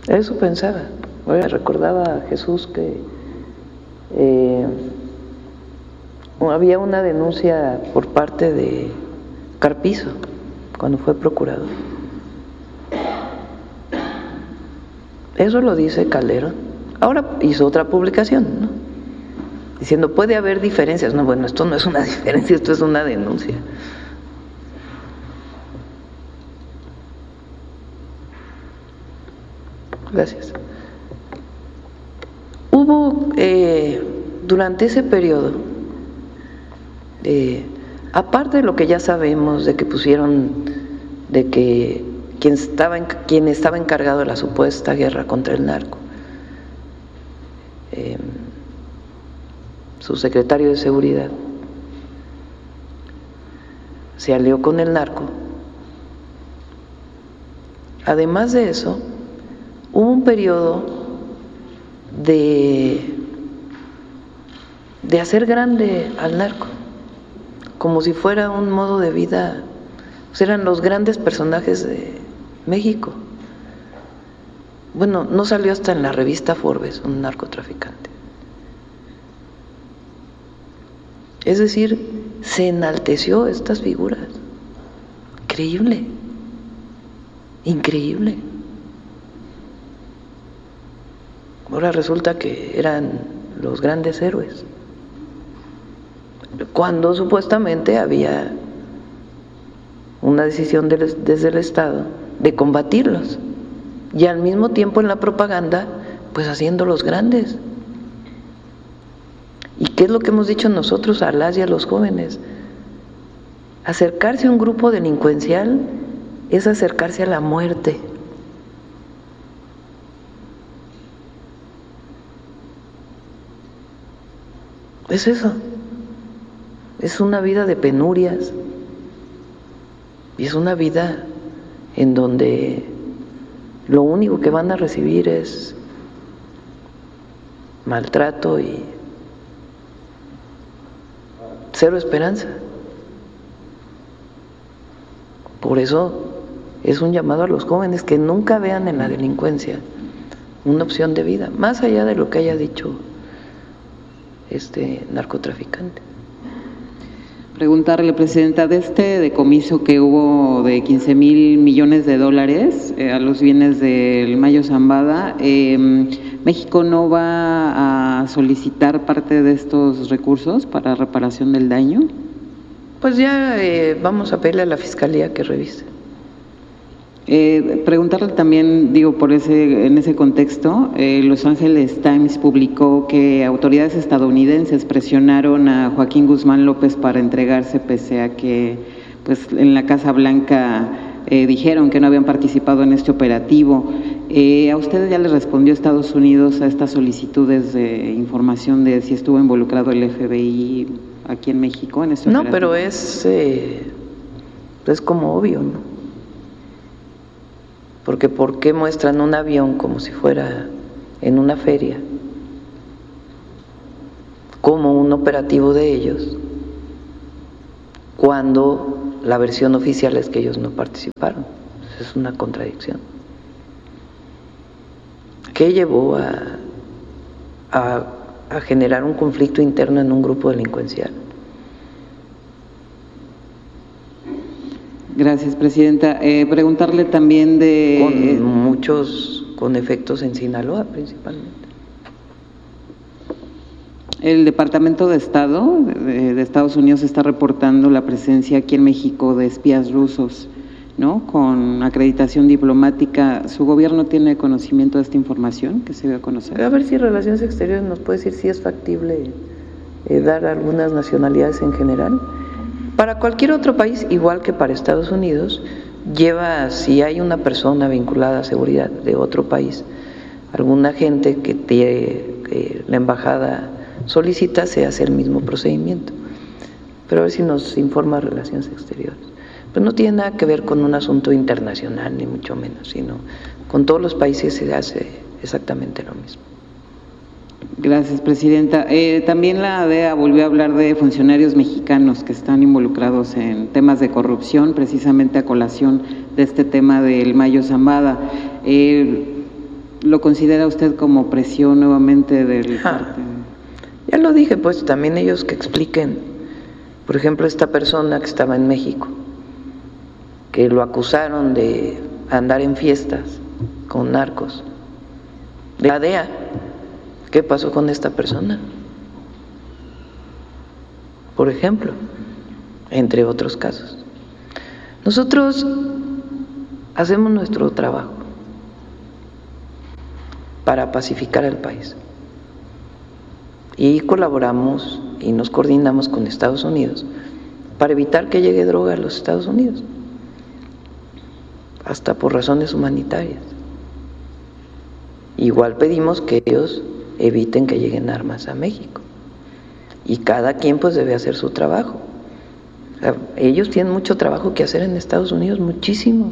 Eso pensaba. Ahora recordaba a Jesús que había una denuncia por parte de Carpizo cuando fue procurador. Eso lo dice Calderón. Ahora hizo otra publicación, ¿no? Diciendo, puede haber diferencias. No, bueno, esto no es una diferencia, esto es una denuncia. Gracias. Hubo, durante ese periodo, aparte de lo que ya sabemos, de que pusieron, de que quien estaba encargado de la supuesta guerra contra el narco, su secretario de seguridad, se alió con el narco. Además de eso, hubo un periodo de hacer grande al narco, como si fuera un modo de vida, pues eran los grandes personajes de México. Bueno, no salió hasta en la revista Forbes un narcotraficante. Es decir, se enalteció estas figuras. Increíble, increíble. Ahora resulta que eran los grandes héroes, cuando supuestamente había una decisión desde el Estado de combatirlos y al mismo tiempo en la propaganda pues haciéndolos grandes. ¿Y qué es lo que hemos dicho nosotros a las y a los jóvenes? Acercarse a un grupo delincuencial es acercarse a la muerte. Es eso, es una vida de penurias y es una vida en donde lo único que van a recibir es maltrato y cero esperanza. Por eso es un llamado a los jóvenes que nunca vean en la delincuencia una opción de vida, más allá de lo que haya dicho este narcotraficante. Preguntarle, Presidenta, de este decomiso que hubo de 15,000 millones de dólares a los bienes del Mayo Zambada, ¿México no va a solicitar parte de estos recursos para reparación del daño? Pues ya vamos a pedirle a la Fiscalía que revise. Preguntarle también, digo, en ese contexto, Los Angeles Times publicó que autoridades estadounidenses presionaron a Joaquín Guzmán López para entregarse, pese a que pues en la Casa Blanca dijeron que no habían participado en este operativo. ¿A ustedes ya les respondió Estados Unidos a estas solicitudes de información de si estuvo involucrado el FBI aquí en México en este operativo? No, pero es como obvio, ¿no? Porque ¿por qué muestran un avión como si fuera en una feria, como un operativo de ellos, cuando la versión oficial es que ellos no participaron? Es una contradicción. ¿Qué llevó a generar un conflicto interno en un grupo delincuencial? Gracias, Presidenta. Preguntarle también con efectos en Sinaloa principalmente. El Departamento de Estado de Estados Unidos está reportando la presencia aquí en México de espías rusos, ¿no?, con acreditación diplomática. ¿Su gobierno tiene conocimiento de esta información que se dio a conocer? A ver si Relaciones Exteriores nos puede decir si es factible dar algunas nacionalidades en general. Para cualquier otro país, igual que para Estados Unidos, si hay una persona vinculada a seguridad de otro país, algún agente que la embajada solicita, se hace el mismo procedimiento. Pero a ver si nos informa Relaciones Exteriores. Pues no tiene nada que ver con un asunto internacional, ni mucho menos, sino con todos los países se hace exactamente lo mismo. Gracias, Presidenta. También la DEA volvió a hablar de funcionarios mexicanos que están involucrados en temas de corrupción, precisamente a colación de este tema del Mayo Zambada. ¿Lo considera usted como presión nuevamente del parte? Ya lo dije, pues también ellos que expliquen. Por ejemplo, esta persona que estaba en México, que lo acusaron de andar en fiestas con narcos, de la DEA, ¿qué pasó con esta persona? Por ejemplo, entre otros casos. Nosotros hacemos nuestro trabajo para pacificar al país y colaboramos y nos coordinamos con Estados Unidos para evitar que llegue droga a los Estados Unidos, hasta por razones humanitarias. Igual pedimos que ellos eviten que lleguen armas a México y cada quien pues debe hacer su trabajo. O sea, ellos tienen mucho trabajo que hacer en Estados Unidos, muchísimo.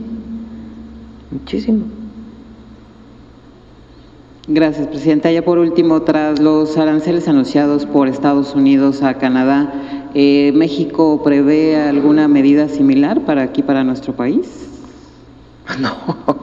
Gracias, presidenta. Ya por último, tras los aranceles anunciados por Estados Unidos a Canadá, ¿México prevé alguna medida similar para nuestro país? No.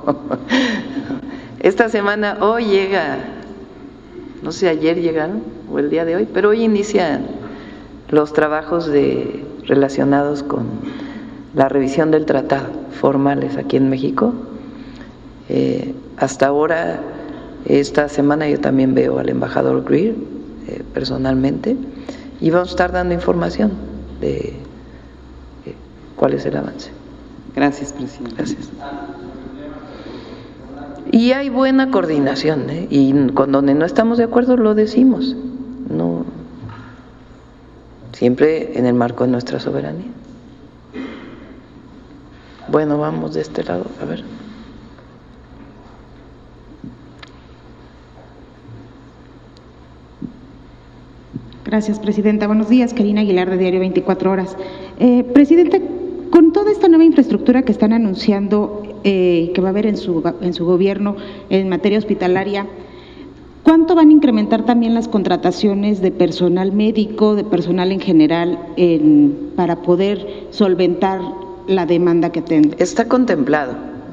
Esta semana, hoy llega, no sé, ayer llegaron o el día de hoy, pero hoy inician los trabajos relacionados con la revisión del tratado, formales aquí en México. Hasta ahora, esta semana yo también veo al embajador Greer personalmente y vamos a estar dando información de cuál es el avance. Gracias, presidente. Gracias. Y hay buena coordinación, y con donde no estamos de acuerdo lo decimos, no, siempre en el marco de nuestra soberanía. Bueno, vamos de este lado, a ver. Gracias, presidenta. Buenos días, Karina Aguilar, de Diario 24 Horas. Presidenta, con toda esta nueva infraestructura que están anunciando que va a haber en su gobierno en materia hospitalaria, ¿cuánto van a incrementar también las contrataciones de personal médico, de personal en general, para poder solventar la demanda que tenga? Está contemplado,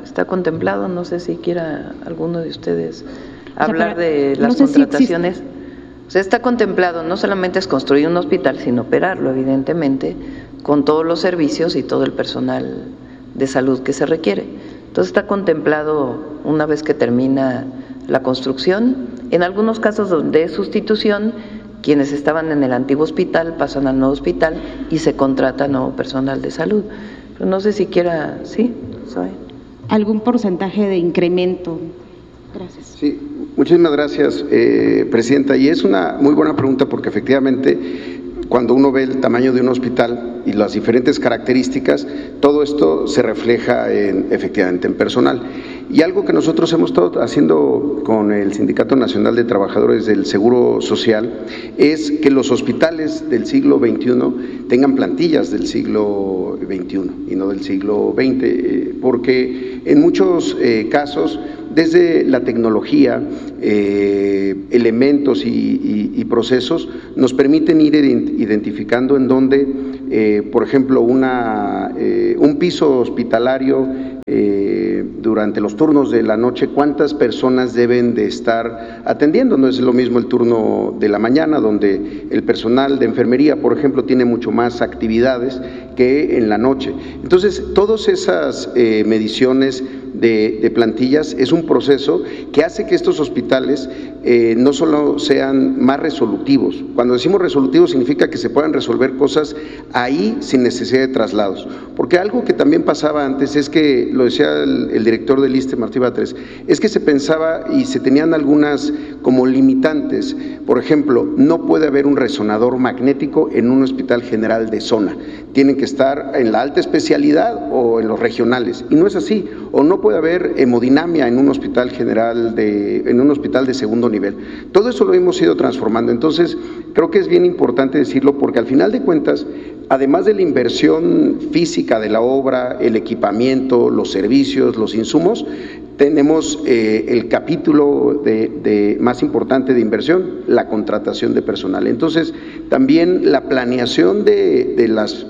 no sé si quiera alguno de ustedes hablar de las contrataciones. O sea, está contemplado, no solamente es construir un hospital, sino operarlo, evidentemente, con todos los servicios y todo el personal de salud que se requiere. Entonces está contemplado una vez que termina la construcción. En algunos casos donde es sustitución, quienes estaban en el antiguo hospital pasan al nuevo hospital y se contrata nuevo personal de salud. Pero no sé si quiera, ¿sí? ¿Algún porcentaje de incremento? Gracias. Sí, muchísimas gracias, presidenta. Y es una muy buena pregunta porque efectivamente cuando uno ve el tamaño de un hospital y las diferentes características, todo esto se refleja efectivamente en personal. Y algo que nosotros hemos estado haciendo con el Sindicato Nacional de Trabajadores del Seguro Social es que los hospitales del siglo XXI tengan plantillas del siglo XXI y no del siglo XX, porque en muchos casos, desde la tecnología, elementos y procesos nos permiten ir identificando en dónde, por ejemplo, un piso hospitalario durante los turnos de la noche, cuántas personas deben de estar atendiendo. No es lo mismo el turno de la mañana, donde el personal de enfermería, por ejemplo, tiene mucho más actividades que en la noche. Entonces, todas esas mediciones de plantillas es un proceso que hace que estos hospitales no solo sean más resolutivos. Cuando decimos resolutivos significa que se puedan resolver cosas ahí sin necesidad de traslados. Porque algo que también pasaba antes es que, lo decía el director del ISSSTE, Martí Batres, es que se pensaba y se tenían algunas como limitantes. Por ejemplo, no puede haber un resonador magnético en un hospital general de zona. Tienen que estar en la alta especialidad o en los regionales. Y no es así. O no puede haber hemodinamia en un hospital general, en un hospital de segundo nivel. Todo eso lo hemos ido transformando. Entonces, creo que es bien importante decirlo porque al final de cuentas, además de la inversión física de la obra, el equipamiento, los servicios, los insumos, tenemos el capítulo más importante de inversión, la contratación de personal. Entonces, también la planeación de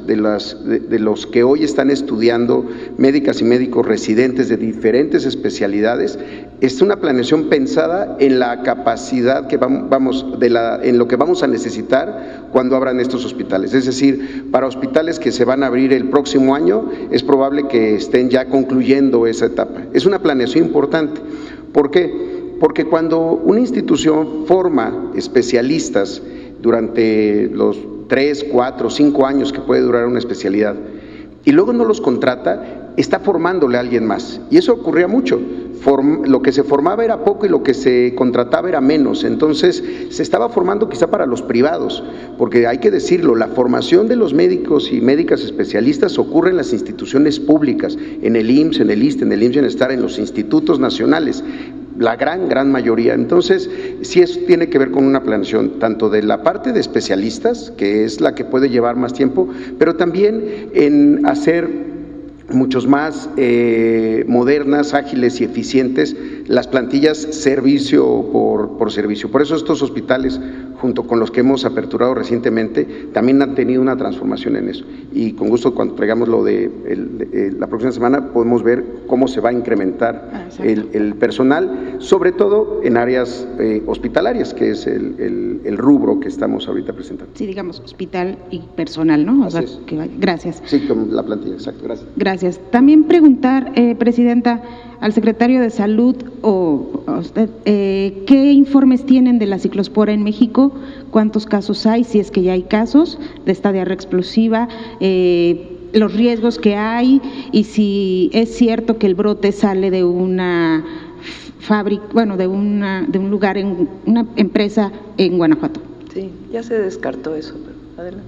los que hoy están estudiando, médicas y médicos residentes de diferentes especialidades, Es una planeación pensada en la capacidad que en lo que vamos a necesitar cuando abran estos hospitales. Es decir, para hospitales que se van a abrir el próximo año, es probable que estén ya concluyendo esa etapa. Es una planeación importante. ¿Por qué? Porque cuando una institución forma especialistas durante los 3, 4, 5 años que puede durar una especialidad y luego no los contrata, está formándole a alguien más. Y eso ocurría mucho. Lo que se formaba era poco y lo que se contrataba era menos. Entonces se estaba formando quizá para los privados, porque hay que decirlo, la formación de los médicos y médicas especialistas ocurre en las instituciones públicas, en el IMSS, en el ISSSTE, en el IMSS Bienestar, en los institutos nacionales, la gran mayoría. Entonces sí eso tiene que ver con una planeación tanto de la parte de especialistas, que es la que puede llevar más tiempo, pero también en hacer muchos más modernas, ágiles y eficientes las plantillas servicio por servicio. Por eso estos hospitales, junto con los que hemos aperturado recientemente, también han tenido una transformación en eso. Y con gusto, cuando traigamos lo de la próxima semana, podemos ver cómo se va a incrementar el personal, sobre todo en áreas hospitalarias, que es el rubro que estamos ahorita presentando. Sí, digamos, hospital y personal, ¿no? O sea, gracias. Sí, con la plantilla, exacto, gracias. Gracias. También preguntar, Presidenta, al secretario de Salud o a usted, ¿qué informes tienen de la ciclospora en México? ¿Cuántos casos hay, si es que ya hay casos de esta diarrea explosiva? Los riesgos que hay y si es cierto que el brote sale de una fábrica, bueno, de un lugar, en una empresa en Guanajuato. Sí, ya se descartó eso, pero adelante.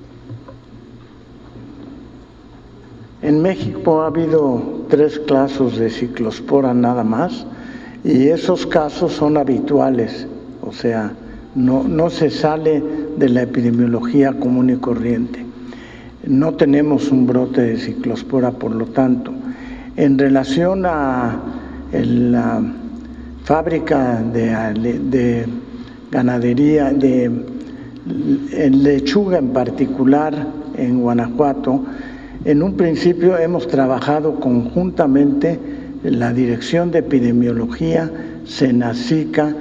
En México ha habido 3 casos de ciclospora nada más, y esos casos son habituales, o sea, no se sale de la epidemiología común y corriente. No tenemos un brote de ciclospora, por lo tanto. En relación a la fábrica de ganadería, de lechuga en particular en Guanajuato, en un principio hemos trabajado conjuntamente la Dirección de Epidemiología, Senacica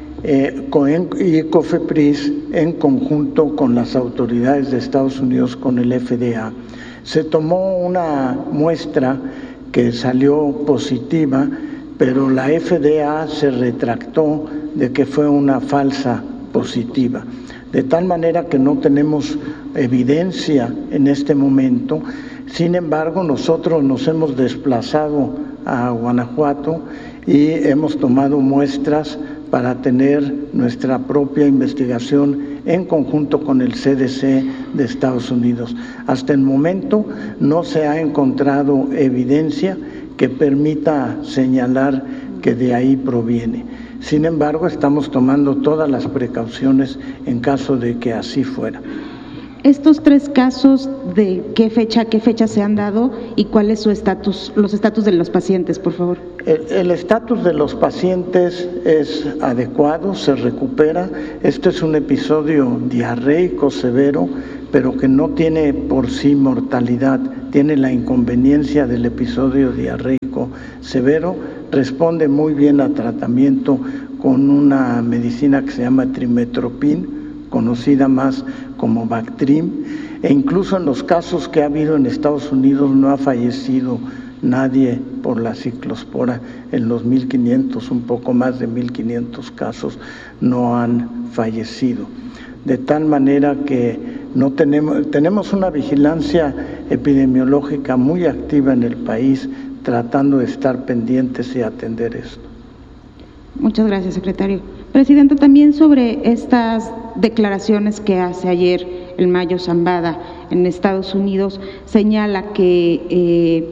y COFEPRIS en conjunto con las autoridades de Estados Unidos, con el FDA. Se tomó una muestra que salió positiva, pero la FDA se retractó de que fue una falsa positiva. De tal manera que no tenemos evidencia en este momento. Sin embargo, nosotros nos hemos desplazado a Guanajuato y hemos tomado muestras para tener nuestra propia investigación en conjunto con el CDC de Estados Unidos. Hasta el momento no se ha encontrado evidencia que permita señalar que de ahí proviene. Sin embargo, estamos tomando todas las precauciones en caso de que así fuera. Estos 3 casos, ¿de qué fecha se han dado y cuál es su estatus, los estatus de los pacientes, por favor? El estatus de los pacientes es adecuado, se recupera. Este es un episodio diarreico severo, pero que no tiene por sí mortalidad, tiene la inconveniencia del episodio diarreico severo, responde muy bien a tratamiento con una medicina que se llama trimetoprim, conocida más como Bactrim, e incluso en los casos que ha habido en Estados Unidos no ha fallecido nadie por la ciclospora. En los 1.500, un poco más de 1.500 casos no han fallecido. De tal manera que no tenemos una vigilancia epidemiológica muy activa en el país, tratando de estar pendientes y atender esto. Muchas gracias, secretario. Presidenta, también sobre estas declaraciones que hace ayer el Mayo Zambada en Estados Unidos, señala que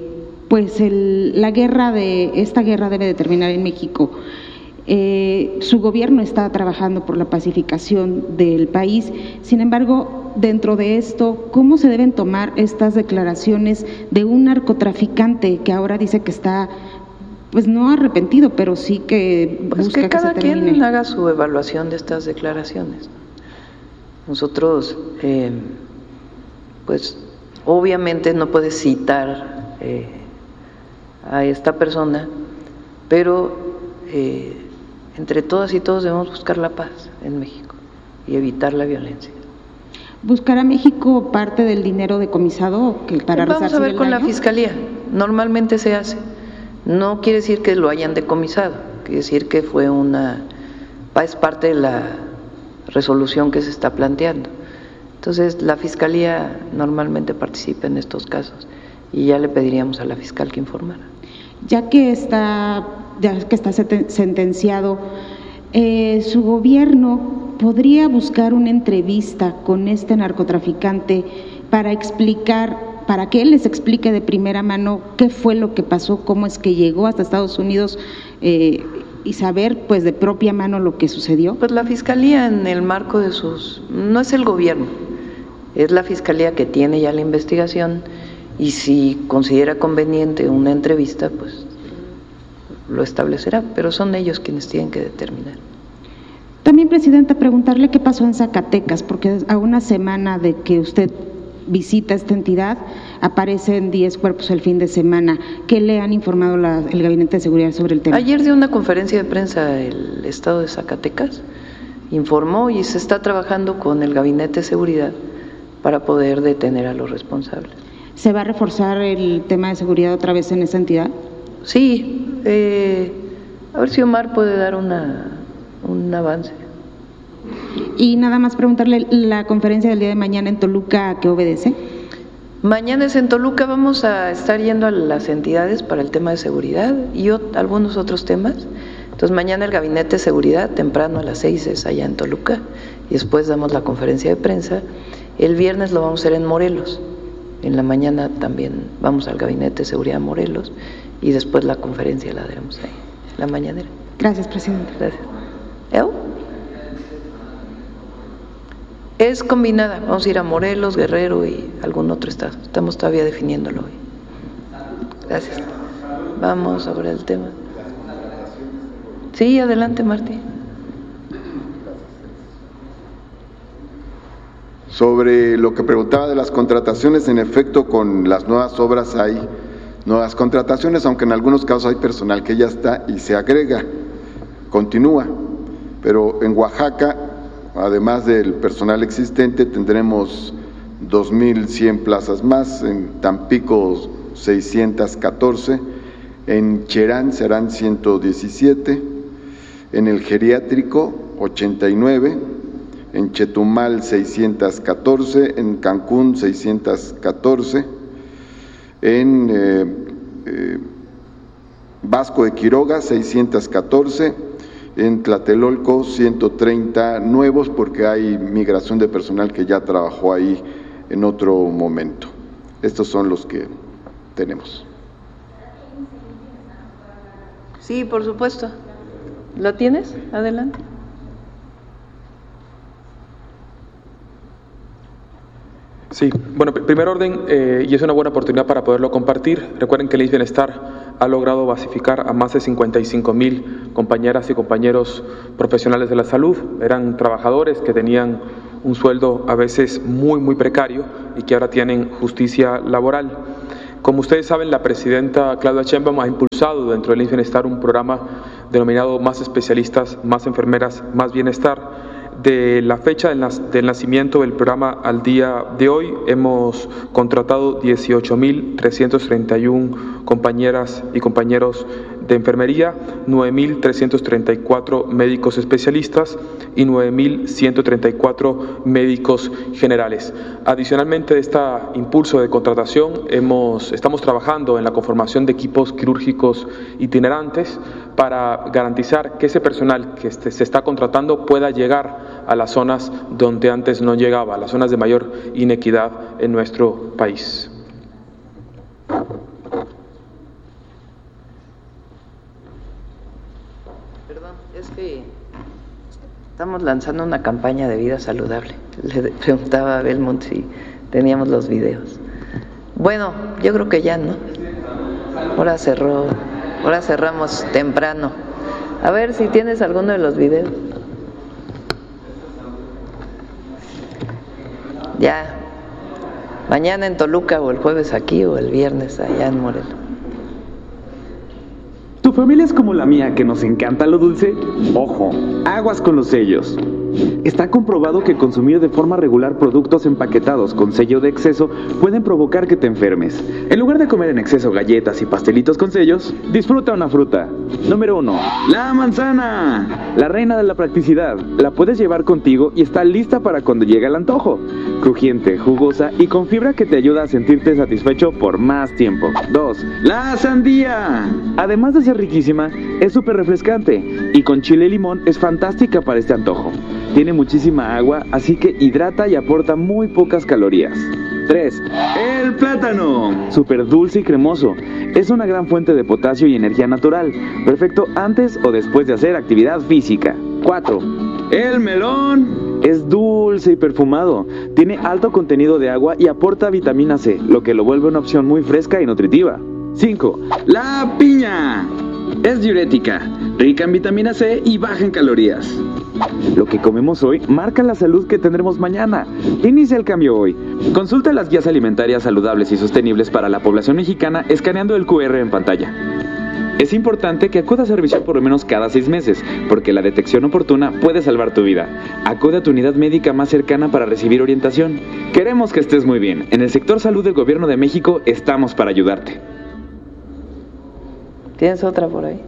esta guerra debe de terminar en México. Su gobierno está trabajando por la pacificación del país. Sin embargo, dentro de esto, ¿cómo se deben tomar estas declaraciones de un narcotraficante que ahora dice que está, pues no arrepentido, pero sí que busca pues que cada se termine? quien haga su evaluación de estas declaraciones. Nosotros, pues obviamente no puedes citar a esta persona, pero entre todas y todos debemos buscar la paz en México y evitar la violencia. ¿Buscará México parte del dinero decomisado para Vamos a ver con la Fiscalía, normalmente se hace. No quiere decir que lo hayan decomisado, quiere decir que es parte de la resolución que se está planteando. Entonces, la Fiscalía normalmente participa en estos casos y ya le pediríamos a la fiscal que informara. Ya que está sentenciado, su gobierno podría buscar una entrevista con este narcotraficante para que él les explique de primera mano qué fue lo que pasó, cómo es que llegó hasta Estados Unidos y saber pues de propia mano lo que sucedió. Pues la Fiscalía en el marco de no es el gobierno, es la Fiscalía que tiene ya la investigación y si considera conveniente una entrevista, pues lo establecerá, pero son ellos quienes tienen que determinar. También, Presidenta, preguntarle qué pasó en Zacatecas, porque a una semana de que usted visita esta entidad, aparecen 10 cuerpos el fin de semana. ¿Qué le han informado el Gabinete de Seguridad sobre el tema? Ayer dio una conferencia de prensa el Estado de Zacatecas, informó y se está trabajando con el Gabinete de Seguridad para poder detener a los responsables. ¿Se va a reforzar el tema de seguridad otra vez en esa entidad? Sí, a ver si Omar puede dar un avance. Y nada más preguntarle, ¿la conferencia del día de mañana en Toluca a qué obedece? Mañana es en Toluca, vamos a estar yendo a las entidades para el tema de seguridad y algunos otros temas. Entonces mañana el Gabinete de Seguridad, temprano a las 6 es allá en Toluca y después damos la conferencia de prensa. El viernes lo vamos a hacer en Morelos, en la mañana también vamos al Gabinete de Seguridad Morelos y después la conferencia la daremos ahí, la mañanera. Gracias, Presidenta. Gracias. Es combinada, vamos a ir a Morelos, Guerrero y algún otro estado. Estamos todavía definiéndolo hoy. Gracias. Vamos sobre el tema. Sí, adelante, Martí. Sobre lo que preguntaba de las contrataciones, en efecto, con las nuevas obras hay nuevas contrataciones, aunque en algunos casos hay personal que ya está y se agrega, continúa. Pero en Oaxaca, además del personal existente, tendremos 2,100 plazas más, en Tampico 614, en Cherán serán 117, en el geriátrico 89, en Chetumal 614, en Cancún 614, en Vasco de Quiroga 614, en Tlatelolco 130 nuevos porque hay migración de personal que ya trabajó ahí en otro momento. Estos son los que tenemos. Sí, por supuesto. ¿Lo tienes? Adelante. Sí, bueno, primer orden, y es una buena oportunidad para poderlo compartir. Recuerden que el Bienestar ha logrado basificar a más de 55,000 compañeras y compañeros profesionales de la salud. Eran trabajadores que tenían un sueldo a veces muy precario y que ahora tienen justicia laboral. Como ustedes saben, la presidenta Claudia Sheinbaum ha impulsado dentro del Bienestar un programa denominado Más Especialistas, Más Enfermeras, Más Bienestar. De la fecha del nacimiento del programa al día de hoy, hemos contratado 18,331 compañeras y compañeros de enfermería, 9,334 médicos especialistas y 9,134 médicos generales. Adicionalmente de este impulso de contratación, estamos trabajando en la conformación de equipos quirúrgicos itinerantes para garantizar que ese personal que se está contratando pueda llegar a las zonas donde antes no llegaba, a las zonas de mayor inequidad en nuestro país. Perdón, es que estamos lanzando una campaña de vida saludable. Le preguntaba a Belmont si teníamos los videos. Bueno, yo creo que ya, ¿no? Ahora cerramos temprano. A ver si tienes alguno de los videos. Ya, mañana en Toluca o el jueves aquí o el viernes allá en Morelos. ¿Tu familia es como la mía, que nos encanta lo dulce? Ojo, aguas con los sellos. Está comprobado que consumir de forma regular productos empaquetados con sello de exceso pueden provocar que te enfermes. En lugar de comer en exceso galletas y pastelitos con sellos, disfruta una fruta. Número 1. La manzana. La reina de la practicidad. La puedes llevar contigo y está lista para cuando llegue el antojo. Crujiente, jugosa y con fibra que te ayuda a sentirte satisfecho por más tiempo. 2. La sandía. Además de ser riquísima, es súper refrescante y con chile y limón es fantástica para este antojo. Tiene muchísima agua, así que hidrata y aporta muy pocas calorías. 3. El plátano. Súper dulce y cremoso. Es una gran fuente de potasio y energía natural, perfecto antes o después de hacer actividad física. 4. El melón. Es dulce y perfumado. Tiene alto contenido de agua y aporta vitamina C, lo que lo vuelve una opción muy fresca y nutritiva. 5. La piña. Es diurética, rica en vitamina C y baja en calorías. Lo que comemos hoy marca la salud que tendremos mañana. Inicia el cambio hoy. Consulta las guías alimentarias saludables y sostenibles para la población mexicana escaneando el QR en pantalla. Es importante que acudas a revisión por lo menos cada 6 meses, porque la detección oportuna puede salvar tu vida. Acude a tu unidad médica más cercana para recibir orientación. Queremos que estés muy bien. En el sector salud del Gobierno de México estamos para ayudarte. ¿Tienes otra por ahí?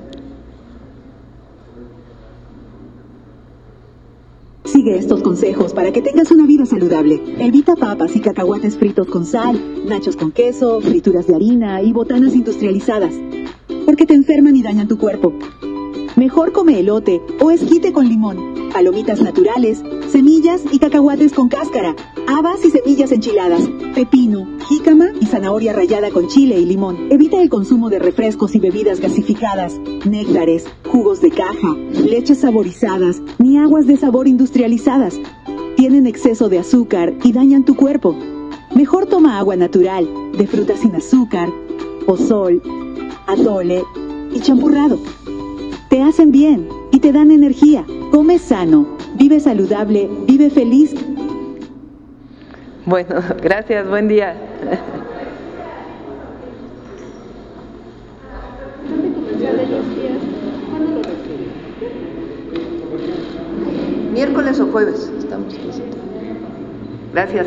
Sigue estos consejos para que tengas una vida saludable. Evita papas y cacahuates fritos con sal, nachos con queso, frituras de harina y botanas industrializadas, porque te enferman y dañan tu cuerpo. Mejor come elote o esquite con limón, palomitas naturales, semillas y cacahuates con cáscara, habas y semillas enchiladas, pepino, jícama y zanahoria rallada con chile y limón. Evita el consumo de refrescos y bebidas gasificadas, néctares, jugos de caja, leches saborizadas, ni aguas de sabor industrializadas. Tienen exceso de azúcar y dañan tu cuerpo. Mejor toma agua natural, de frutas sin azúcar, pozol, atole y champurrado. Te hacen bien y te dan energía. Come sano, vive saludable, vive feliz. Bueno, gracias, buen día. ¿Miércoles o jueves? Estamos. Gracias.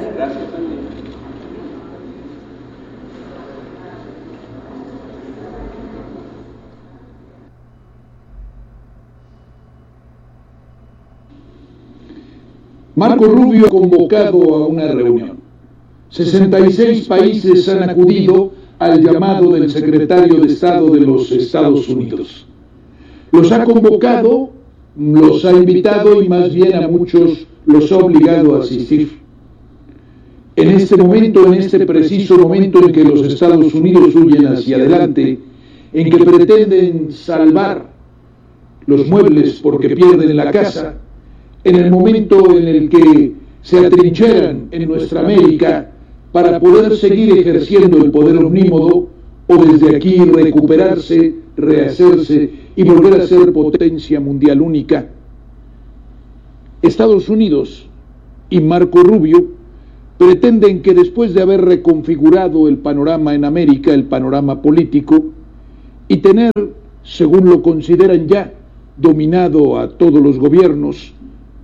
Marco Rubio ha convocado a una reunión. 66 países han acudido al llamado del secretario de Estado de los Estados Unidos. Los ha convocado, los ha invitado y más bien a muchos los ha obligado a asistir. En este momento, en este preciso momento en que los Estados Unidos huyen hacia adelante, en que pretenden salvar los muebles porque pierden la casa, en el momento en el que se atrincheran en nuestra América para poder seguir ejerciendo el poder omnímodo o desde aquí recuperarse, rehacerse y volver a ser potencia mundial única, Estados Unidos y Marco Rubio pretenden que después de haber reconfigurado el panorama en América, el panorama político, y tener, según lo consideran ya, dominados a todos los gobiernos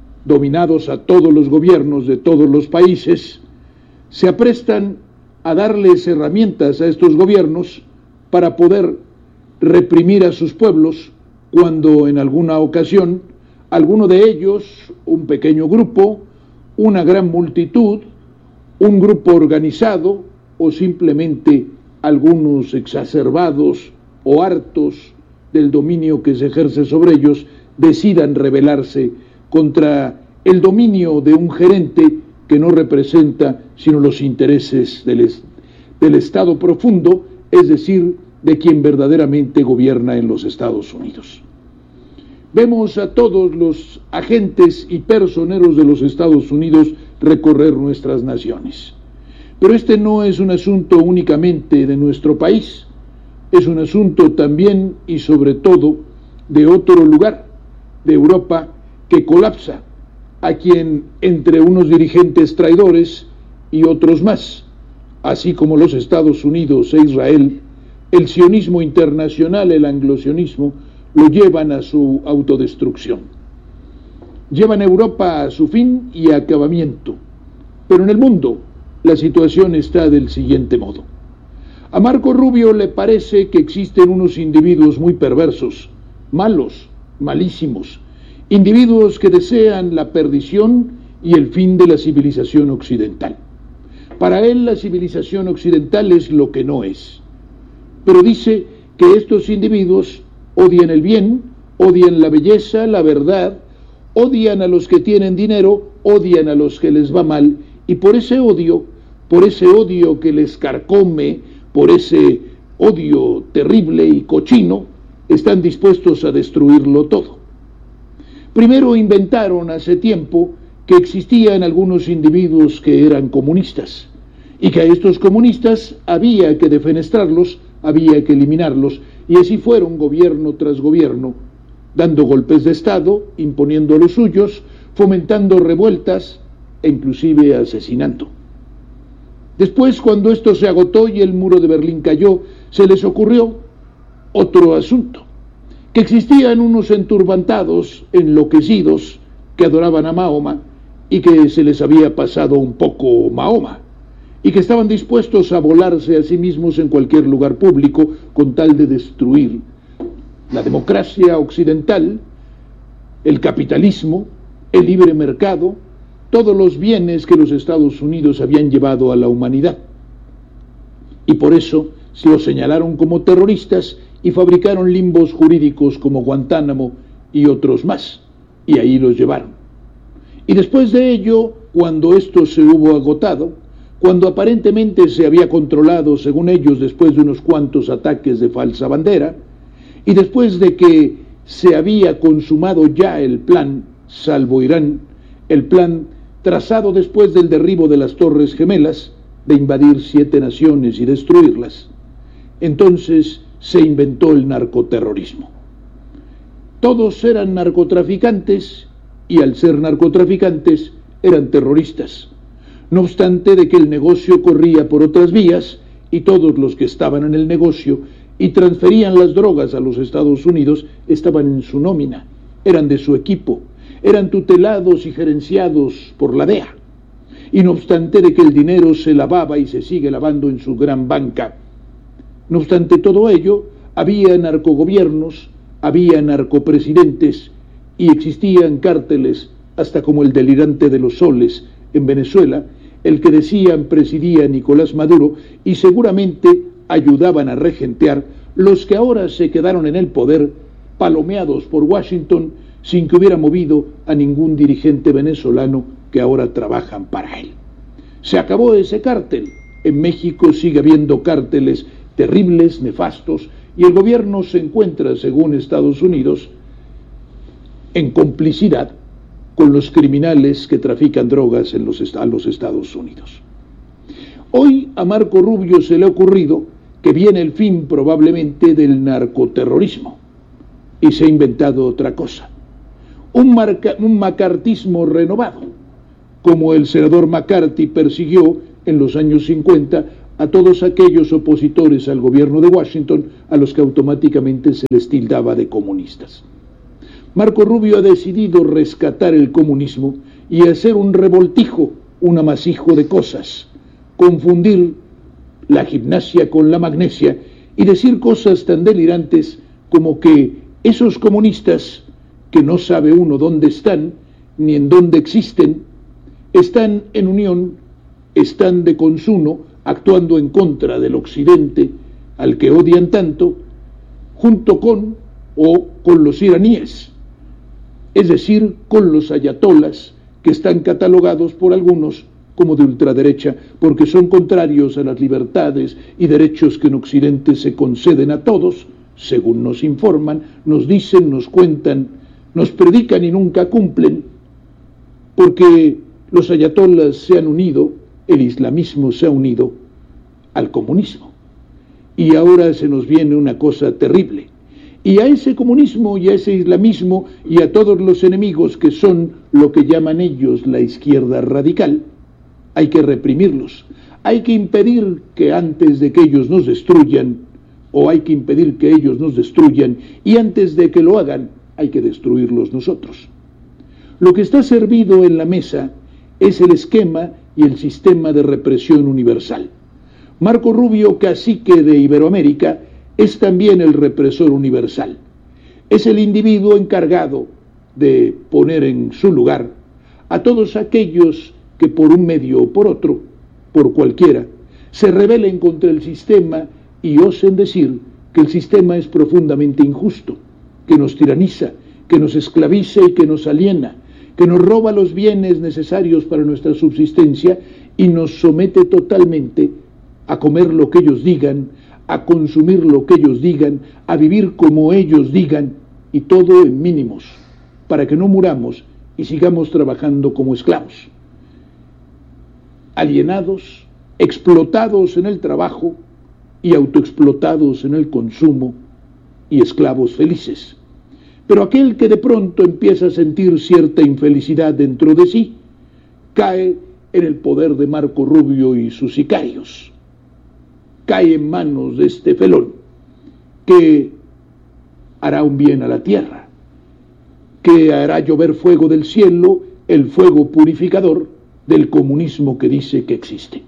de todos los países, se aprestan a darles herramientas a estos gobiernos para poder reprimir a sus pueblos cuando en alguna ocasión alguno de ellos, un pequeño grupo, una gran multitud, un grupo organizado o simplemente algunos exacerbados o hartos del dominio que se ejerce sobre ellos, decidan rebelarse contra el dominio de un gerente que no representa sino los intereses del Estado profundo, es decir, de quien verdaderamente gobierna en los Estados Unidos. Vemos a todos los agentes y personeros de los Estados Unidos recorrer nuestras naciones. Pero este no es un asunto únicamente de nuestro país, es un asunto también y sobre todo de otro lugar, de Europa, que colapsa, a quien entre unos dirigentes traidores y otros más, así como los Estados Unidos e Israel, el sionismo internacional, el anglosionismo, lo llevan a su autodestrucción. Llevan a Europa a su fin y acabamiento. Pero en el mundo la situación está del siguiente modo. A Marco Rubio le parece que existen unos individuos muy perversos, malos, malísimos, individuos que desean la perdición y el fin de la civilización occidental. Para él la civilización occidental es lo que no es. Pero dice que estos individuos odian el bien, odian la belleza, la verdad, odian a los que tienen dinero, odian a los que les va mal, y por ese odio que les carcome, por ese odio terrible y cochino, están dispuestos a destruirlo todo. Primero inventaron hace tiempo que existían algunos individuos que eran comunistas, y que a estos comunistas había que defenestrarlos, había que eliminarlos, y así fueron gobierno tras gobierno, dando golpes de Estado, imponiendo los suyos, fomentando revueltas e inclusive asesinando. Después, cuando esto se agotó y el muro de Berlín cayó, se les ocurrió otro asunto, que existían unos enturbantados, enloquecidos, que adoraban a Mahoma y que se les había pasado un poco Mahoma, y que estaban dispuestos a volarse a sí mismos en cualquier lugar público con tal de destruir la democracia occidental, el capitalismo, el libre mercado, todos los bienes que los Estados Unidos habían llevado a la humanidad. Y por eso se los señalaron como terroristas y fabricaron limbos jurídicos como Guantánamo y otros más, y ahí los llevaron. Y después de ello, cuando esto se hubo agotado, cuando aparentemente se había controlado, según ellos, después de unos cuantos ataques de falsa bandera, y después de que se había consumado ya el plan, salvo Irán, el plan trazado después del derribo de las Torres Gemelas, de invadir 7 naciones y destruirlas, entonces se inventó el narcoterrorismo. Todos eran narcotraficantes y al ser narcotraficantes eran terroristas, no obstante de que el negocio corría por otras vías y todos los que estaban en el negocio y transferían las drogas a los Estados Unidos estaban en su nómina, eran de su equipo, eran tutelados y gerenciados por la DEA. Y no obstante de que el dinero se lavaba y se sigue lavando en su gran banca, no obstante todo ello, había narcogobiernos, había narcopresidentes y existían cárteles hasta como el delirante de los soles en Venezuela, el que decían presidía Nicolás Maduro y seguramente ayudaban a regentear los que ahora se quedaron en el poder, palomeados por Washington, sin que hubiera movido a ningún dirigente venezolano que ahora trabajan para él. Se acabó ese cártel. En México sigue habiendo cárteles terribles, nefastos, y el gobierno se encuentra, según Estados Unidos, en complicidad con los criminales que trafican drogas a los Estados Unidos. Hoy a Marco Rubio se le ha ocurrido que viene el fin probablemente del narcoterrorismo y se ha inventado otra cosa, un macartismo renovado, como el senador McCarthy persiguió en los años 50 a todos aquellos opositores al gobierno de Washington a los que automáticamente se les tildaba de comunistas. Marco Rubio ha decidido rescatar el comunismo y hacer un revoltijo, un amasijo de cosas, confundir la gimnasia con la magnesia y decir cosas tan delirantes como que esos comunistas, que no sabe uno dónde están ni en dónde existen, están en unión, están de consuno, actuando en contra del occidente al que odian tanto, junto con los iraníes, es decir, con los ayatolas, que están catalogados por algunos como de ultraderecha, porque son contrarios a las libertades y derechos que en Occidente se conceden a todos, según nos informan, nos dicen, nos cuentan, nos predican y nunca cumplen, porque los ayatolas se han unido, el islamismo se ha unido al comunismo. Y ahora se nos viene una cosa terrible. Y a ese comunismo y a ese islamismo y a todos los enemigos que son lo que llaman ellos la izquierda radical, hay que reprimirlos. Hay que impedir que antes de que ellos nos destruyan, o hay que impedir que ellos nos destruyan, y antes de que lo hagan hay que destruirlos nosotros. Lo que está servido en la mesa es el esquema y el sistema de represión universal. Marco Rubio, cacique de Iberoamérica, es también el represor universal. Es el individuo encargado de poner en su lugar a todos aquellos que por un medio o por otro, por cualquiera, se rebelen contra el sistema y osen decir que el sistema es profundamente injusto, que nos tiraniza, que nos esclaviza y que nos aliena, que nos roba los bienes necesarios para nuestra subsistencia y nos somete totalmente a comer lo que ellos digan, a consumir lo que ellos digan, a vivir como ellos digan, y todo en mínimos, para que no muramos y sigamos trabajando como esclavos, alienados, explotados en el trabajo y autoexplotados en el consumo y esclavos felices. Pero aquel que de pronto empieza a sentir cierta infelicidad dentro de sí, cae en el poder de Marco Rubio y sus sicarios. Cae en manos de este felón, que hará un bien a la tierra, que hará llover fuego del cielo, el fuego purificador del comunismo que dice que existe.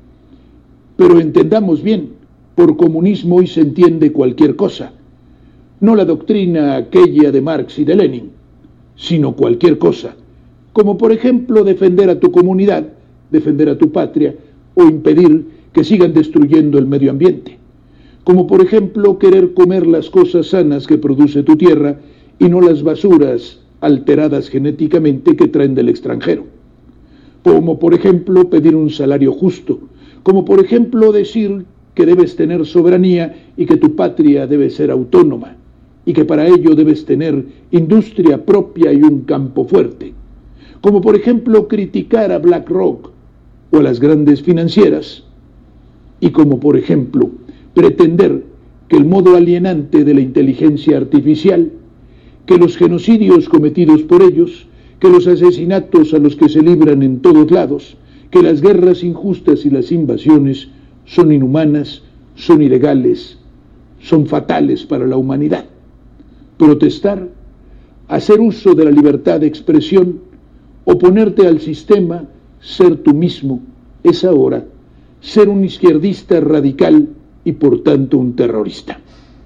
Pero entendamos bien, por comunismo hoy se entiende cualquier cosa, no la doctrina aquella de Marx y de Lenin, sino cualquier cosa, como por ejemplo defender a tu comunidad, defender a tu patria o impedir que sigan destruyendo el medio ambiente, como por ejemplo querer comer las cosas sanas que produce tu tierra y no las basuras alteradas genéticamente que traen del extranjero, como por ejemplo pedir un salario justo, como por ejemplo decir que debes tener soberanía y que tu patria debe ser autónoma, y que para ello debes tener industria propia y un campo fuerte, como por ejemplo criticar a BlackRock o a las grandes financieras, y como por ejemplo pretender que el modo alienante de la inteligencia artificial, que los genocidios cometidos por ellos, que los asesinatos a los que se libran en todos lados, que las guerras injustas y las invasiones son inhumanas, son ilegales, son fatales para la humanidad. Protestar, hacer uso de la libertad de expresión, oponerte al sistema, ser tú mismo, es ahora ser un izquierdista radical y por tanto un terrorista.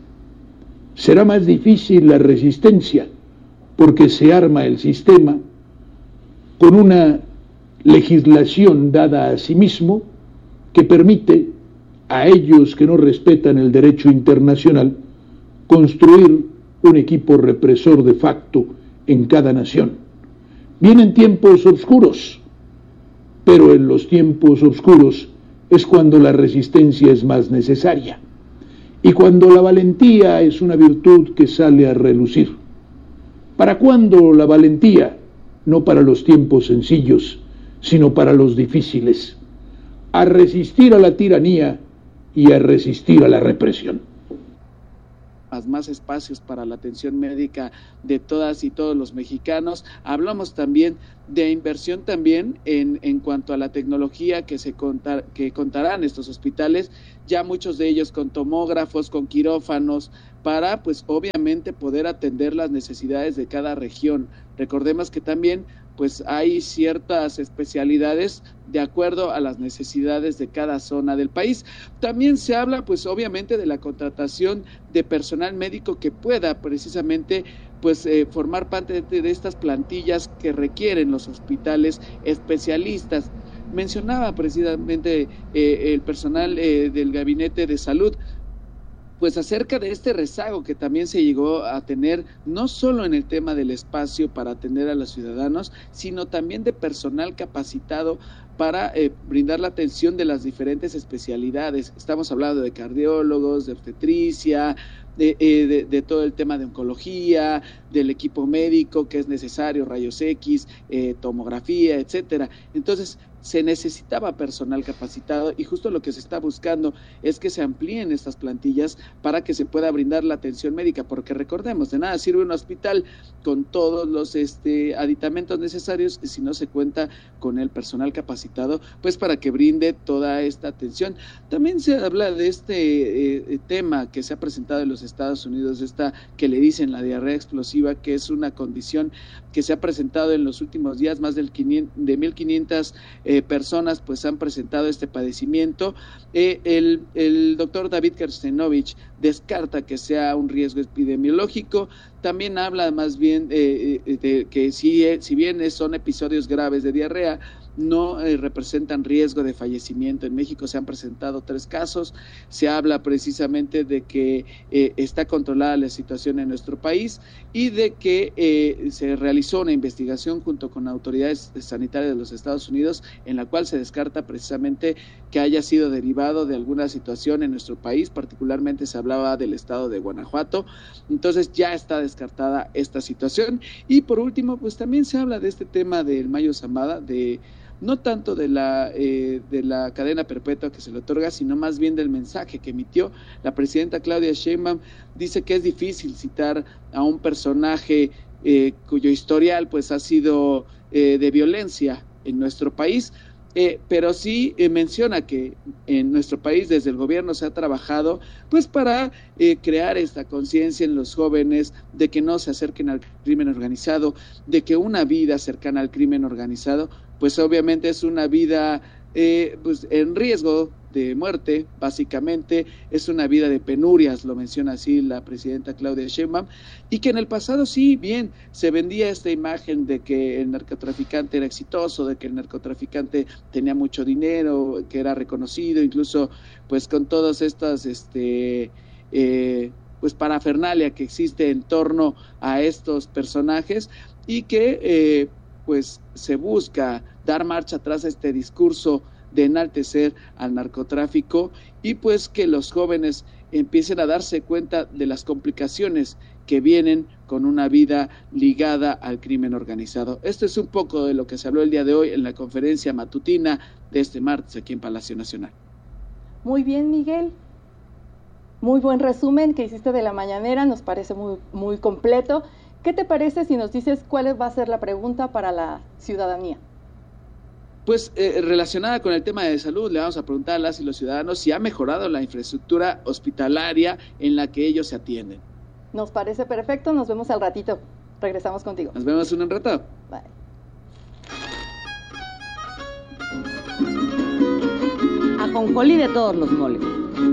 Será más difícil la resistencia porque se arma el sistema con una legislación dada a sí mismo que permite a ellos que no respetan el derecho internacional construir un equipo represor de facto en cada nación. Vienen tiempos oscuros, pero en los tiempos oscuros es cuando la resistencia es más necesaria y cuando la valentía es una virtud que sale a relucir. ¿Para cuándo la valentía? No para los tiempos sencillos, sino para los difíciles. A resistir a la tiranía y a resistir a la represión. Más espacios para la atención médica de todas y todos los mexicanos. Hablamos también de inversión también en cuanto a la tecnología que contarán estos hospitales, ya muchos de ellos con tomógrafos, con quirófanos, para pues obviamente poder atender las necesidades de cada región. Recordemos que también pues hay ciertas especialidades de acuerdo a las necesidades de cada zona del país. También se habla pues obviamente de la contratación de personal médico que pueda precisamente pues formar parte de estas plantillas que requieren los hospitales especialistas. Mencionaba precisamente el personal del Gabinete de Salud, pues acerca de este rezago que también se llegó a tener, no solo en el tema del espacio para atender a los ciudadanos, sino también de personal capacitado para brindar la atención de las diferentes especialidades. Estamos hablando de cardiólogos, de obstetricia, de todo el tema de oncología, del equipo médico que es necesario, rayos X, tomografía, etcétera. Entonces, se necesitaba personal capacitado y justo lo que se está buscando es que se amplíen estas plantillas para que se pueda brindar la atención médica, porque recordemos, de nada sirve un hospital con todos los aditamentos necesarios si no se cuenta con el personal capacitado, pues para que brinde toda esta atención. También se habla de este tema que se ha presentado en los Estados Unidos, esta que le dicen la diarrea explosiva, que es una condición que se ha presentado en los últimos días. Más de 1,500 personas pues han presentado este padecimiento. El doctor David Kerstenovich descarta que sea un riesgo epidemiológico. También habla más bien de que si bien son episodios graves de diarrea, no representan riesgo de fallecimiento. En México se han presentado 3 casos. Se habla precisamente de que está controlada la situación en nuestro país y de que se realizó una investigación junto con autoridades sanitarias de los Estados Unidos en la cual se descarta precisamente que haya sido derivado de alguna situación en nuestro país. Particularmente se hablaba del estado de Guanajuato. Entonces ya está descartada esta situación. Y por último, pues también se habla de este tema del Mayo Zambada, no tanto de la cadena perpetua que se le otorga, sino más bien del mensaje que emitió la presidenta Claudia Sheinbaum. Dice que es difícil citar a un personaje cuyo historial pues ha sido de violencia en nuestro país, pero sí menciona que en nuestro país desde el gobierno se ha trabajado pues para crear esta conciencia en los jóvenes de que no se acerquen al crimen organizado, de que una vida cercana al crimen organizado pues obviamente es una vida pues en riesgo de muerte. Básicamente es una vida de penurias, lo menciona así la presidenta Claudia Sheinbaum, y que en el pasado sí, bien, se vendía esta imagen de que el narcotraficante era exitoso, de que el narcotraficante tenía mucho dinero, que era reconocido, incluso pues con todas estas pues parafernalia que existe en torno a estos personajes, y que pues se busca dar marcha atrás a este discurso de enaltecer al narcotráfico y pues que los jóvenes empiecen a darse cuenta de las complicaciones que vienen con una vida ligada al crimen organizado. Esto es un poco de lo que se habló el día de hoy en la conferencia matutina de este martes aquí en Palacio Nacional. Muy bien, Miguel. Muy buen resumen que hiciste de la mañanera, nos parece muy, muy completo. ¿Qué te parece si nos dices cuál va a ser la pregunta para la ciudadanía? Pues relacionada con el tema de salud, le vamos a preguntar a las y los ciudadanos si ha mejorado la infraestructura hospitalaria en la que ellos se atienden. Nos parece perfecto, nos vemos al ratito. Regresamos contigo. Nos vemos en un rato. Bye. Ajonjolí de todos los moles.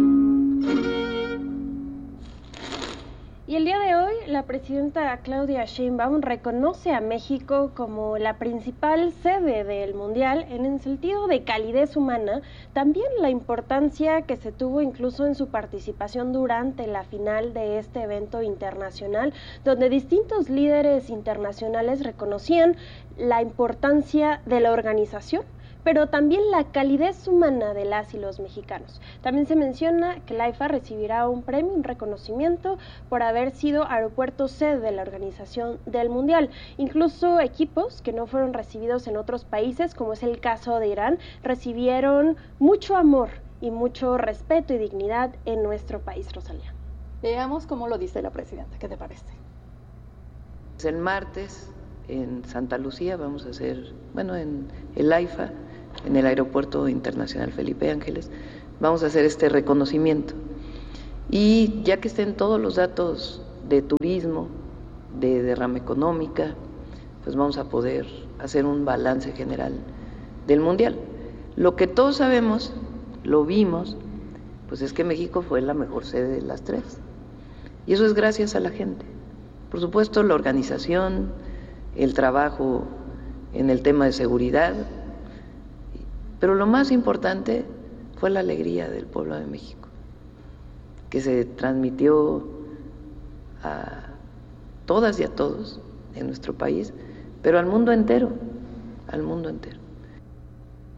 Y el día de hoy, la presidenta Claudia Sheinbaum reconoce a México como la principal sede del Mundial en el sentido de calidez humana, también la importancia que se tuvo incluso en su participación durante la final de este evento internacional, donde distintos líderes internacionales reconocían la importancia de la organización, pero también la calidez humana de las y los mexicanos. También se menciona que la AIFA recibirá un premio, un reconocimiento por haber sido aeropuerto sede de la organización del Mundial. Incluso equipos que no fueron recibidos en otros países, como es el caso de Irán, recibieron mucho amor y mucho respeto y dignidad en nuestro país, Rosalía. Veamos cómo lo dice la presidenta, ¿qué te parece? El martes en Santa Lucía vamos a hacer, en el AIFA, en el Aeropuerto Internacional Felipe Ángeles, vamos a hacer este reconocimiento. Y ya que estén todos los datos de turismo, de derrama económica, pues vamos a poder hacer un balance general del Mundial. Lo que todos sabemos, lo vimos, pues es que México fue la mejor sede de las 3. Y eso es gracias a la gente. Por supuesto, la organización, el trabajo en el tema de seguridad, pero lo más importante fue la alegría del pueblo de México, que se transmitió a todas y a todos en nuestro país, pero al mundo entero, al mundo entero.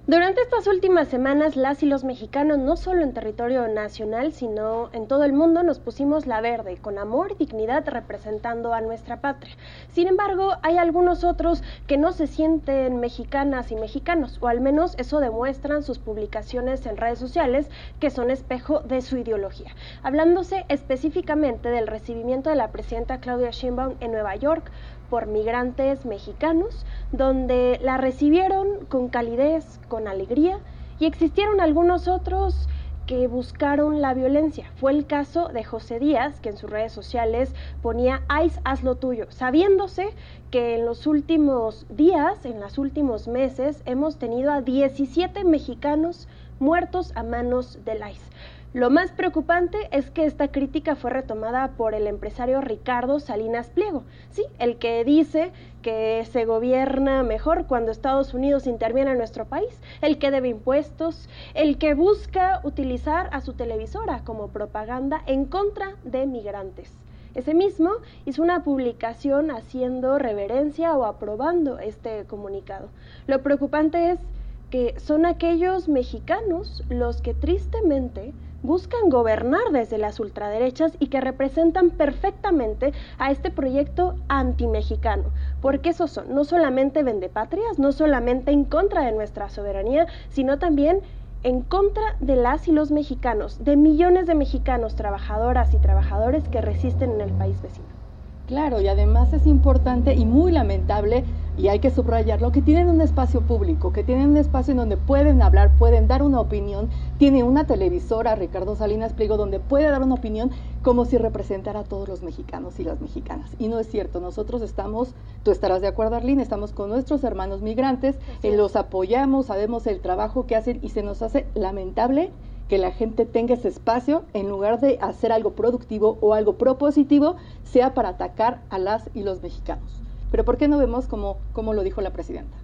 Durante estas últimas semanas, las y los mexicanos, no solo en territorio nacional, sino en todo el mundo, nos pusimos la verde, con amor y dignidad representando a nuestra patria. Sin embargo, hay algunos otros que no se sienten mexicanas y mexicanos, o al menos eso demuestran sus publicaciones en redes sociales, que son espejo de su ideología. Hablándose específicamente del recibimiento de la presidenta Claudia Sheinbaum en Nueva York por migrantes mexicanos, donde la recibieron con calidez, con alegría, y existieron algunos otros que buscaron la violencia. Fue el caso de José Díaz, que en sus redes sociales ponía "ICE, haz lo tuyo", sabiéndose que en los últimos días, en los últimos meses, hemos tenido a 17 mexicanos muertos a manos del ICE. Lo más preocupante es que esta crítica fue retomada por el empresario Ricardo Salinas Pliego, sí, el que dice que se gobierna mejor cuando Estados Unidos interviene en nuestro país, el que debe impuestos, el que busca utilizar a su televisora como propaganda en contra de migrantes. Ese mismo hizo una publicación haciendo reverencia o aprobando este comunicado. Lo preocupante es que son aquellos mexicanos los que tristemente buscan gobernar desde las ultraderechas y que representan perfectamente a este proyecto antimexicano, porque esos son no solamente vendepatrias, no solamente en contra de nuestra soberanía, sino también en contra de las y los mexicanos, de millones de mexicanos, trabajadoras y trabajadores que resisten en el país vecino. Claro, y además es importante y muy lamentable, y hay que subrayarlo, que tienen un espacio público, que tienen un espacio en donde pueden hablar, pueden dar una opinión, tiene una televisora, Ricardo Salinas Pliego, donde puede dar una opinión como si representara a todos los mexicanos y las mexicanas. Y no es cierto, nosotros estamos, tú estarás de acuerdo, Arlene, estamos con nuestros hermanos migrantes, los apoyamos, sabemos el trabajo que hacen y se nos hace lamentable que la gente tenga ese espacio, en lugar de hacer algo productivo o algo propositivo, sea para atacar a las y los mexicanos. Pero ¿por qué no vemos como lo dijo la presidenta?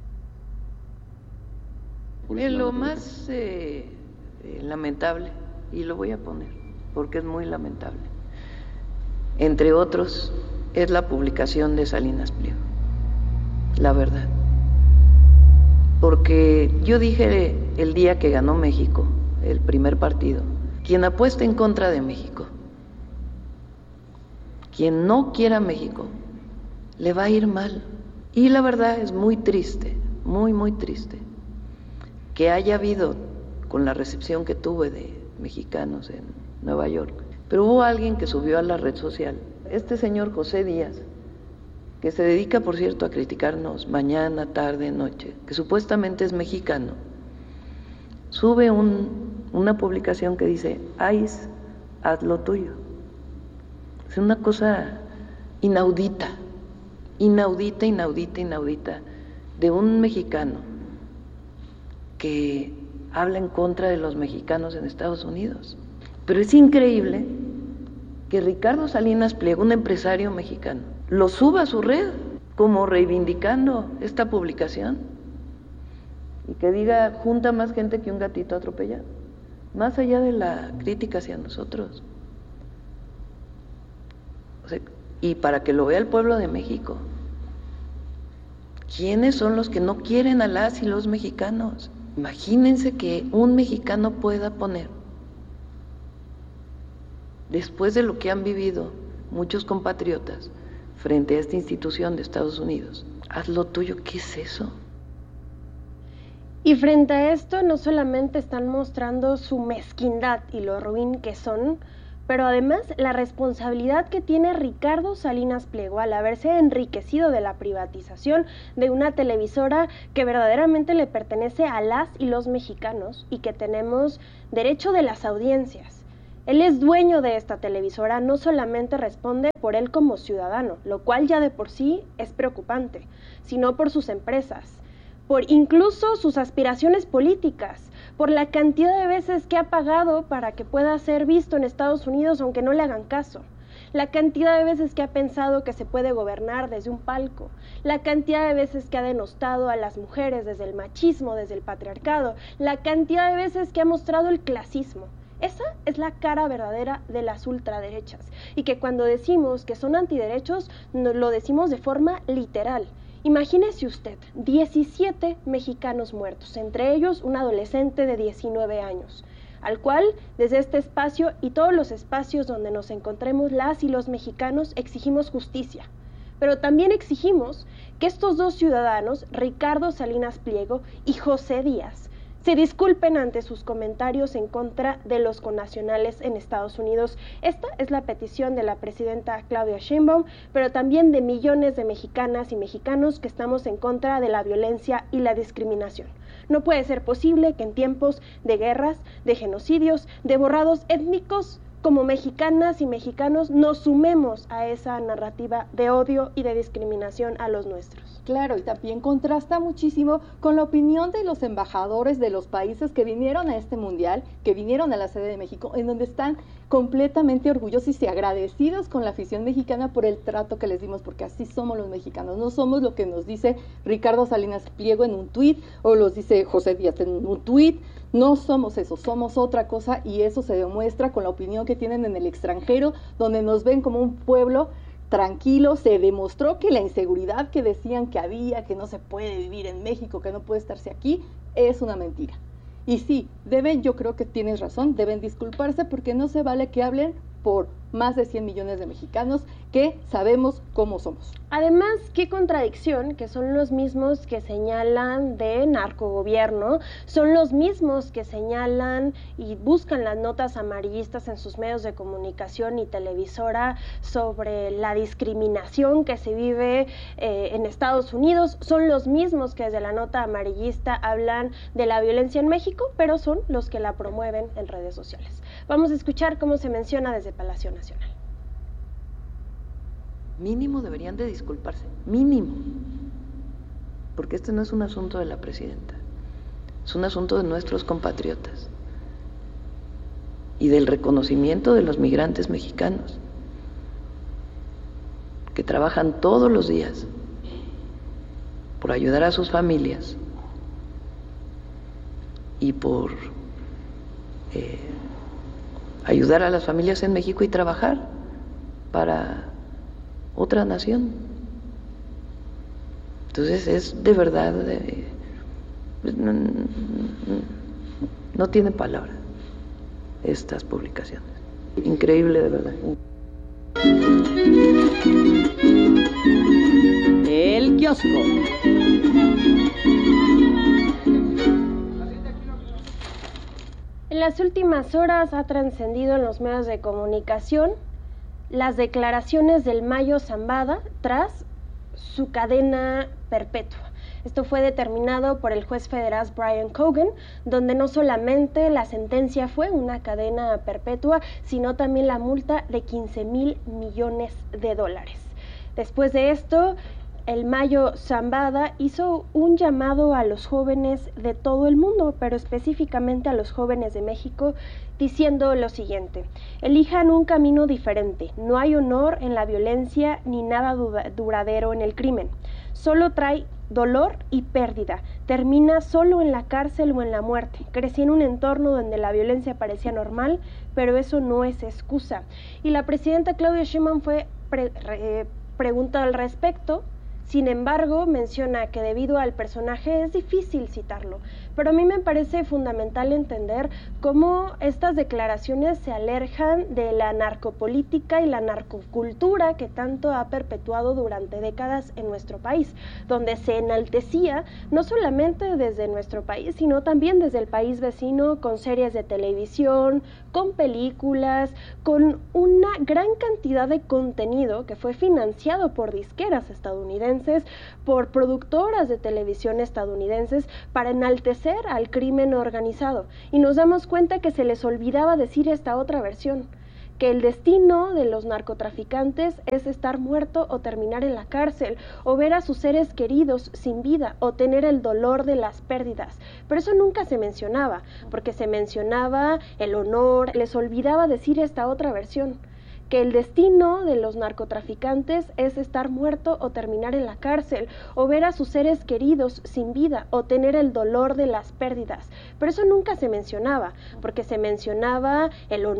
Lo más lamentable, y lo voy a poner porque es muy lamentable, entre otros, es la publicación de Salinas Pliego, la verdad. Porque yo dije el día que ganó México, el primer partido, quien apuesta en contra de México, quien no quiera México, le va a ir mal. Y la verdad es muy triste, muy, muy triste, que haya habido, con la recepción que tuve de mexicanos en Nueva York, pero hubo alguien que subió a la red social, este señor José Díaz, que se dedica, por cierto, a criticarnos mañana, tarde, noche, que supuestamente es mexicano, sube una publicación que dice: ICE, haz lo tuyo. Es una cosa inaudita, inaudita, inaudita, inaudita, de un mexicano que habla en contra de los mexicanos en Estados Unidos. Pero es increíble que Ricardo Salinas Pliego, un empresario mexicano, lo suba a su red como reivindicando esta publicación y que diga: junta más gente que un gatito atropellado, más allá de la crítica hacia nosotros. O sea, y para que lo vea el pueblo de México, ¿quiénes son los que no quieren a las y los mexicanos? Imagínense que un mexicano pueda poner, después de lo que han vivido muchos compatriotas frente a esta institución de Estados Unidos: haz lo tuyo. ¿Qué es eso? Y frente a esto, no solamente están mostrando su mezquindad y lo ruin que son, pero además la responsabilidad que tiene Ricardo Salinas Pliego al haberse enriquecido de la privatización de una televisora que verdaderamente le pertenece a las y los mexicanos y que tenemos derecho de las audiencias. Él es dueño de esta televisora, no solamente responde por él como ciudadano, lo cual ya de por sí es preocupante, sino por sus empresas, por incluso sus aspiraciones políticas, por la cantidad de veces que ha pagado para que pueda ser visto en Estados Unidos aunque no le hagan caso, la cantidad de veces que ha pensado que se puede gobernar desde un palco, la cantidad de veces que ha denostado a las mujeres desde el machismo, desde el patriarcado, la cantidad de veces que ha mostrado el clasismo. Esa es la cara verdadera de las ultraderechas, y que cuando decimos que son antiderechos, lo decimos de forma literal. Imagínese usted, 17 mexicanos muertos, entre ellos un adolescente de 19 años, al cual desde este espacio y todos los espacios donde nos encontremos las y los mexicanos exigimos justicia. Pero también exigimos que estos dos ciudadanos, Ricardo Salinas Pliego y José Díaz, se disculpen ante sus comentarios en contra de los connacionales en Estados Unidos. Esta es la petición de la presidenta Claudia Sheinbaum, pero también de millones de mexicanas y mexicanos que estamos en contra de la violencia y la discriminación. No puede ser posible que en tiempos de guerras, de genocidios, de borrados étnicos, como mexicanas y mexicanos nos sumemos a esa narrativa de odio y de discriminación a los nuestros. Claro, y también contrasta muchísimo con la opinión de los embajadores de los países que vinieron a este mundial, que vinieron a la sede de México, en donde están completamente orgullosos y agradecidos con la afición mexicana por el trato que les dimos, porque así somos los mexicanos, no somos lo que nos dice Ricardo Salinas Pliego en un tuit, o los dice José Díaz en un tuit. No somos eso, somos otra cosa, y eso se demuestra con la opinión que tienen en el extranjero, donde nos ven como un pueblo tranquilo. Se demostró que la inseguridad que decían que había, que no se puede vivir en México, que no puede estarse aquí, es una mentira. Y sí, yo creo que tienes razón, deben disculparse, porque no se vale que hablen por más de 100 millones de mexicanos que sabemos cómo somos. Además, qué contradicción que son los mismos que señalan de narcogobierno, son los mismos que señalan y buscan las notas amarillistas en sus medios de comunicación y televisora sobre la discriminación que se vive en Estados Unidos, son los mismos que desde la nota amarillista hablan de la violencia en México, pero son los que la promueven en redes sociales. Vamos a escuchar cómo se menciona desde Palacio Nacional. Mínimo deberían de disculparse, mínimo, porque este no es un asunto de la presidenta, es un asunto de nuestros compatriotas y del reconocimiento de los migrantes mexicanos que trabajan todos los días por ayudar a sus familias y por ayudar a las familias en México y trabajar para otra nación. Entonces es de verdad, no tiene palabra estas publicaciones. Increíble, de verdad. El kiosco. En las últimas horas ha trascendido en los medios de comunicación las declaraciones del Mayo Zambada tras su cadena perpetua. Esto fue determinado por el juez federal Brian Cogan, donde no solamente la sentencia fue una cadena perpetua, sino también la multa de $15,000 millones. Después de esto, el Mayo Zambada hizo un llamado a los jóvenes de todo el mundo, pero específicamente a los jóvenes de México, diciendo lo siguiente: elijan un camino diferente, no hay honor en la violencia ni nada duradero en el crimen, solo trae dolor y pérdida, termina solo en la cárcel o en la muerte. Crecí en un entorno donde la violencia parecía normal, pero eso no es excusa. Y la presidenta Claudia Sheinbaum fue preguntada al respecto. Sin embargo, menciona que debido al personaje es difícil citarlo, pero a mí me parece fundamental entender cómo estas declaraciones se alejan de la narcopolítica y la narcocultura que tanto ha perpetuado durante décadas en nuestro país, donde se enaltecía no solamente desde nuestro país, sino también desde el país vecino, con series de televisión, con películas, con una gran cantidad de contenido que fue financiado por disqueras estadounidenses, por productoras de televisión estadounidenses, para enaltecer al crimen organizado. Y nos damos cuenta que se les olvidaba decir esta otra versión, que el destino de los narcotraficantes es estar muerto o terminar en la cárcel, o ver a sus seres queridos sin vida, o tener el dolor de las pérdidas. Pero eso nunca se mencionaba, porque se mencionaba el honor, les olvidaba decir esta otra versión, que el destino de los narcotraficantes es estar muerto o terminar en la cárcel, o ver a sus seres queridos sin vida, o tener el dolor de las pérdidas. Pero eso nunca se mencionaba, porque se mencionaba el honor,